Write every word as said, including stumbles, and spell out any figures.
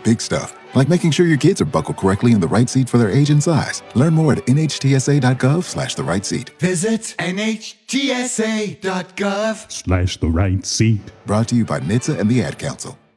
big stuff, like making sure your kids are buckled correctly in the right seat for their age and size. Learn more at nhtsa.gov slash the right seat. Visit nhtsa.gov slash the right seat. Brought to you by N H T S A and the Ad Council.